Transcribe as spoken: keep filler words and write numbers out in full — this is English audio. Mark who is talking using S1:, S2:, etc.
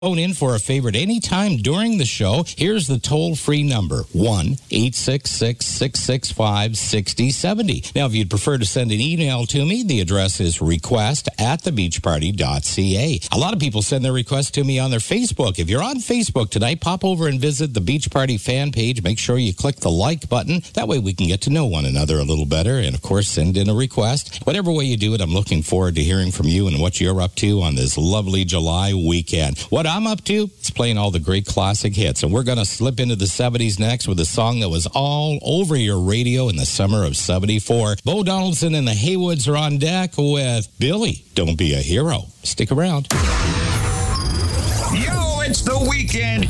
S1: Phone in for a favorite anytime during the show. Here's the toll-free number, one eight six six, six six five, six zero seven zero. Now, if you'd prefer to send an email to me, the address is request at the beach party dot c a. A lot of people send their requests to me on their Facebook. If you're on Facebook tonight, pop over and visit the Beach Party fan page. Make sure you click the like button. That way we can get to know one another a little better. And, of course, send in a request. Whatever way you do it, I'm looking forward to hearing from you and what you're up to on this lovely July weekend. What I'm up to is playing all the great classic hits, and we're going to slip into the seventies next with a song that was all over your radio in the summer of seventy-four. Bo Donaldson and the Haywoods are on deck with Billy, Don't Be a Hero. Stick around.
S2: Yo, it's the weekend.